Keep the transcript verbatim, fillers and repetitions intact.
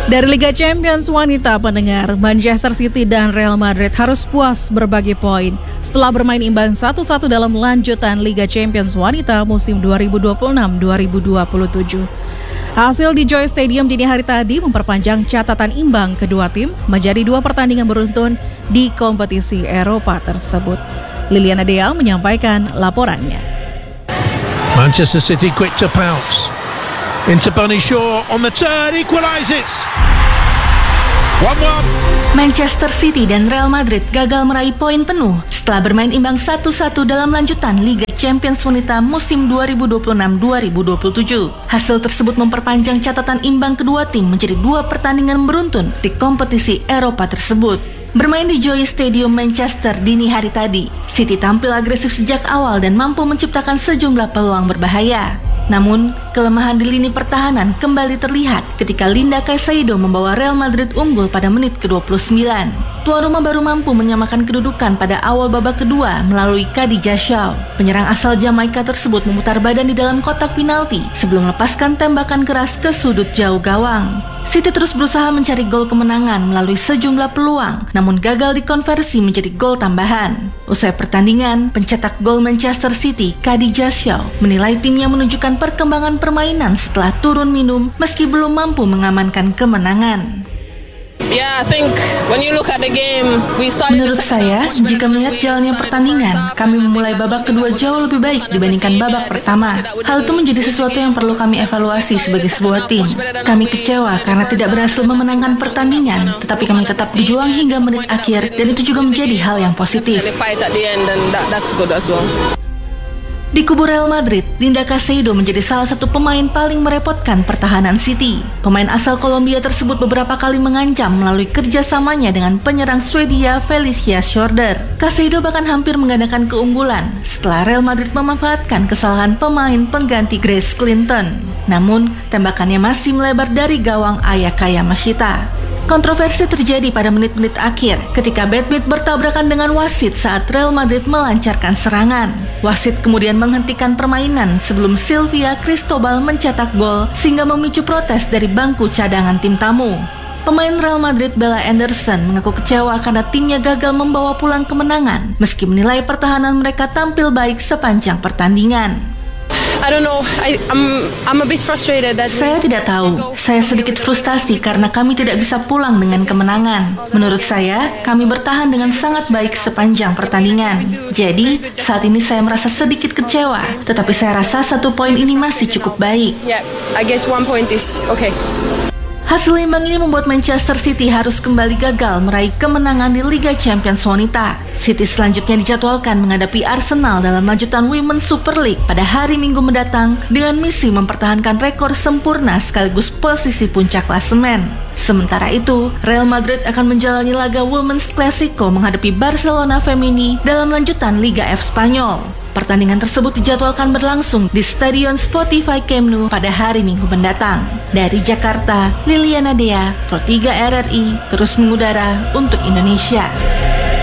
Dari Liga Champions wanita pendengar, Manchester City dan Real Madrid harus puas berbagi poin setelah bermain imbang satu satu dalam lanjutan Liga Champions wanita musim dua ribu dua puluh enam dua ribu dua puluh tujuh. Hasil di Joy Stadium dini hari tadi memperpanjang catatan imbang kedua tim menjadi dua pertandingan beruntun di kompetisi Eropa tersebut. Liliana Dea menyampaikan laporannya. Manchester City quick to pounce. Into Bunny Shaw on the turn, equalises. one one. Manchester City dan Real Madrid gagal meraih poin penuh setelah bermain imbang satu satu dalam lanjutan Liga Champions wanita musim dua ribu dua puluh enam dua ribu dua puluh tujuh. Hasil tersebut memperpanjang catatan imbang kedua tim menjadi dua pertandingan beruntun di kompetisi Eropa tersebut. Bermain di Joy Stadium Manchester dini hari tadi, City tampil agresif sejak awal dan mampu menciptakan sejumlah peluang berbahaya. Namun, kelemahan di lini pertahanan kembali terlihat ketika Linda Caicedo membawa Real Madrid unggul pada menit ke dua puluh sembilan. Tuan rumah baru mampu menyamakan kedudukan pada awal babak kedua melalui Khadijah Shaw. Penyerang asal Jamaika tersebut memutar badan di dalam kotak penalti sebelum melepaskan tembakan keras ke sudut jauh gawang. City terus berusaha mencari gol kemenangan melalui sejumlah peluang, namun gagal dikonversi menjadi gol tambahan. Usai pertandingan, pencetak gol Manchester City, Khadijah Shaw, menilai timnya menunjukkan perkembangan permainan setelah turun minum meski belum mampu mengamankan kemenangan. Menurut saya, jika melihat jalannya pertandingan, kami memulai babak kedua jauh lebih baik dibandingkan babak pertama. Hal itu menjadi sesuatu yang perlu kami evaluasi sebagai sebuah tim. Kami kecewa karena tidak berhasil memenangkan pertandingan, tetapi kami tetap berjuang hingga menit akhir dan itu juga menjadi hal yang positif. Di kubu Real Madrid, Linda Caicedo menjadi salah satu pemain paling merepotkan pertahanan City. Pemain asal Kolombia tersebut beberapa kali mengancam melalui kerjasamanya dengan penyerang Swedia Felicia Schroeder. Caicedo bahkan hampir menggandakan keunggulan setelah Real Madrid memanfaatkan kesalahan pemain pengganti Grace Clinton. Namun, tembakannya masih melebar dari gawang Ayaka Yamashita. Kontroversi terjadi pada menit-menit akhir ketika badminton bertabrakan dengan wasit saat Real Madrid melancarkan serangan. Wasit kemudian menghentikan permainan sebelum Sylvia Cristobal mencetak gol sehingga memicu protes dari bangku cadangan tim tamu. Pemain Real Madrid Bella Anderson mengaku kecewa karena timnya gagal membawa pulang kemenangan meski menilai pertahanan mereka tampil baik sepanjang pertandingan. I don't know. I, I'm, I'm a bit frustrated that Saya tidak tahu. Saya sedikit frustasi karena kami tidak bisa pulang dengan kemenangan. Menurut saya, kami bertahan dengan sangat baik sepanjang pertandingan. Jadi, saat ini saya merasa sedikit kecewa. Tetapi saya rasa satu poin ini masih cukup baik. Yeah, I guess one point is okay. Hasil imbang ini membuat Manchester City harus kembali gagal meraih kemenangan di Liga Champions wanita. City selanjutnya dijadwalkan menghadapi Arsenal dalam lanjutan Women's Super League pada hari Minggu mendatang dengan misi mempertahankan rekor sempurna sekaligus posisi puncak klasemen. Sementara itu, Real Madrid akan menjalani laga Women's Clasico menghadapi Barcelona Femini dalam lanjutan Liga F Spanyol. Pertandingan tersebut dijadwalkan berlangsung di Stadion Spotify Camp Nou pada hari Minggu mendatang. Dari Jakarta, Liliana Dea, Pro tiga R R I, terus mengudara untuk Indonesia.